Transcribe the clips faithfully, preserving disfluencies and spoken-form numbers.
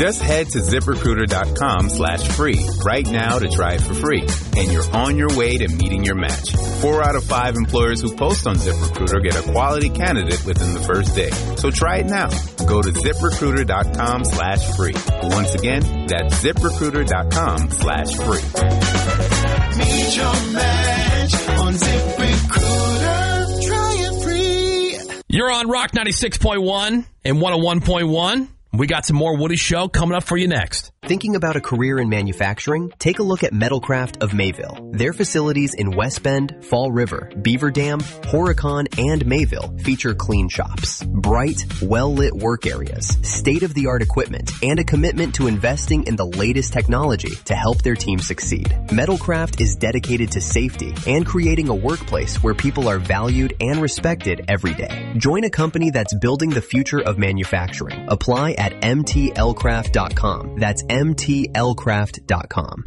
Just head to ZipRecruiter.com slash free right now to try it for free. And you're on your way to meeting your match. Four out of five employers who post on ZipRecruiter get a quality candidate within the first day. So try it now. Go to ZipRecruiter.com slash free. Once again, that's ZipRecruiter.com slash free. Meet your match on ZipRecruiter. Try it free. You're on Rock ninety-six point one and one oh one point one. We got some more Woody Show coming up for you next. Thinking about a career in manufacturing? Take a look at Metalcraft of Mayville. Their facilities in West Bend, Fall River, Beaver Dam, Horicon, and Mayville feature clean shops, bright, well-lit work areas, state-of-the-art equipment, and a commitment to investing in the latest technology to help their team succeed. Metalcraft is dedicated to safety and creating a workplace where people are valued and respected every day. Join a company that's building the future of manufacturing. Apply at M T L craft dot com. That's M T L craft dot com.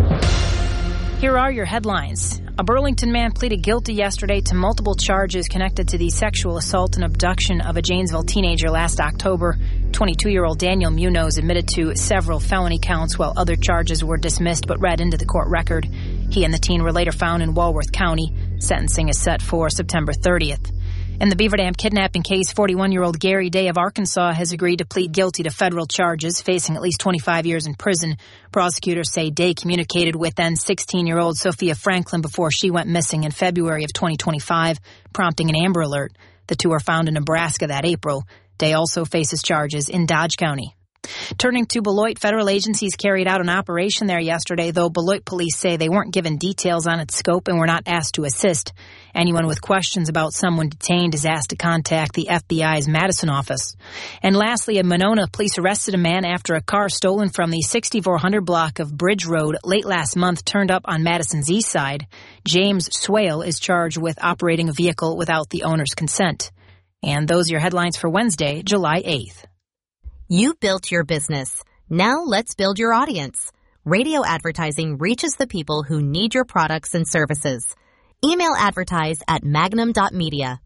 Here are your headlines. A Burlington man pleaded guilty yesterday to multiple charges connected to the sexual assault and abduction of a Janesville teenager last October. twenty-two-year-old Daniel Munoz admitted to several felony counts while other charges were dismissed but read into the court record. He and the teen were later found in Walworth County. Sentencing is set for September thirtieth. In the Beaver Dam kidnapping case, forty-one-year-old Gary Day of Arkansas has agreed to plead guilty to federal charges, facing at least twenty-five years in prison. Prosecutors say Day communicated with then sixteen-year-old Sophia Franklin before she went missing in February of twenty twenty-five, prompting an Amber Alert. The two were found in Nebraska that April. Day also faces charges in Dodge County. Turning to Beloit, federal agencies carried out an operation there yesterday, though Beloit police say they weren't given details on its scope and were not asked to assist. Anyone with questions about someone detained is asked to contact the F B I's Madison office. And lastly, in Monona, police arrested a man after a car stolen from the sixty-four hundred block of Bridge Road late last month turned up on Madison's east side. James Swale is charged with operating a vehicle without the owner's consent. And those are your headlines for Wednesday, July eighth. You built your business. Now let's build your audience. Radio advertising reaches the people who need your products and services. Email advertise at magnum dot media.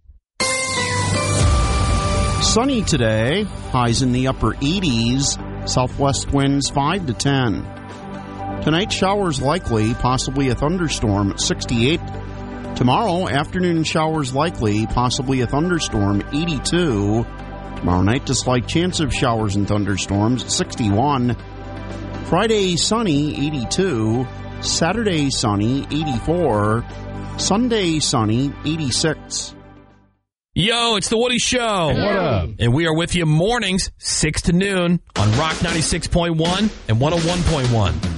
Sunny today, highs in the upper eighties, southwest winds five to ten. Tonight, showers likely, possibly a thunderstorm, sixty-eight. Tomorrow, afternoon showers likely, possibly a thunderstorm, eighty-two. Tomorrow night, a slight chance of showers and thunderstorms, sixty-one. Friday, sunny, eighty-two. Saturday, sunny, eighty-four. Sunday, sunny, eighty-six. Yo, it's the Woody Show. What up? And we are with you mornings, six to noon on Rock ninety-six point one and one oh one point one.